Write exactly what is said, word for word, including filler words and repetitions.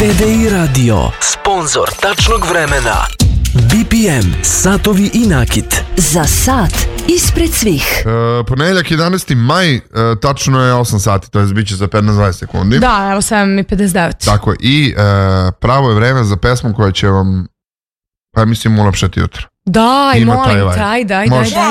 T V I Radio, sponzor tačnog vremena. B P M, satovi i nakit. Za sat ispred svih. E, ponedjeljak jedanaesti maj, e, tačno je osam sati, to je bit će za petnaest dvadeset sekundi. Da, evo sedam i pedeset devet. Tako je, i e, pravo je vreme za pesmu koja će vam, pa mislim, ulepšati jutro. Daj, Ima molim, taj vibe. daj, daj, daj, Može. daj.